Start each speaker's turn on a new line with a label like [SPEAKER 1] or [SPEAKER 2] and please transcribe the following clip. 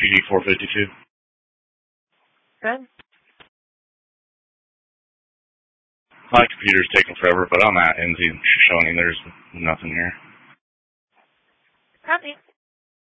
[SPEAKER 1] PD 452.
[SPEAKER 2] Good.
[SPEAKER 1] My computer's taking forever, but on that NZ Shoshone, there's nothing here.
[SPEAKER 2] Copy.